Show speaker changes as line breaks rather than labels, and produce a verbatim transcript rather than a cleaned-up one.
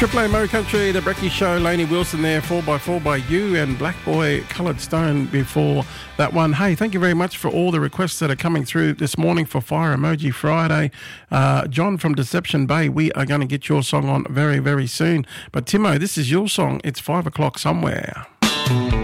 Triple A Mo Country, the Brecky Show, Lainey Wilson there, four by four by you, and Black Boy Coloured Stone before that one. Hey, thank you very much for all the requests that are coming through this morning for Fire Emoji Friday. Uh, John from Deception Bay, we are going to get your song on very, very soon. But Timo, this is your song. It's five o'clock somewhere.